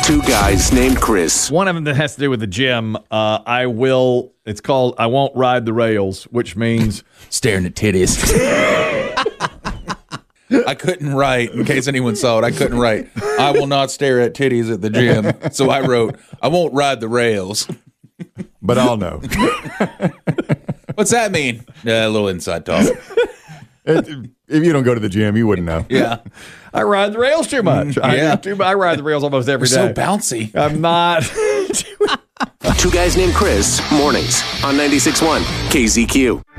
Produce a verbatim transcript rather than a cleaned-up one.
Two guys named Chris. One of them that has to do with the gym. Uh, I will, it's called I Won't Ride the Rails, which means staring at titties. I couldn't write, in case anyone saw it, I couldn't write, I will not stare at titties at the gym. So I wrote, I won't ride the rails. But I'll know. What's that mean? Yeah, a little inside talk. It, if you don't go to the gym, you wouldn't know. Yeah. I ride the rails too much. I, Yeah. too, I ride the rails almost every You're day. so bouncy. I'm not. Two guys named Chris, mornings on ninety-six point one K Z Q.